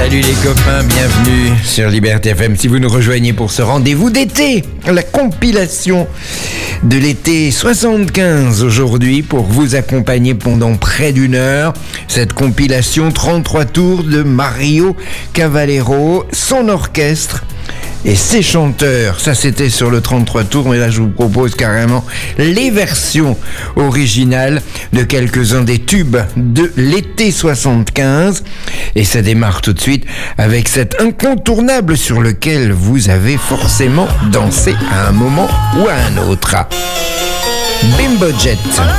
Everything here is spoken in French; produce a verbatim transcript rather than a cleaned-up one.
Salut les copains, bienvenue sur Liberté F M. Si vous nous rejoignez pour ce rendez-vous d'été, la compilation de l'été soixante-quinze aujourd'hui pour vous accompagner pendant près d'une heure. Cette compilation, trente-trois tours de Mario Cavalero, son orchestre et ses chanteurs. Ça, c'était sur le trente-trois tours, mais là, je vous propose carrément les versions originales de quelques-uns des tubes de l'été soixante-quinze. Et ça démarre tout de suite avec cet incontournable sur lequel vous avez forcément dansé à un moment ou à un autre. Bimbo Jet.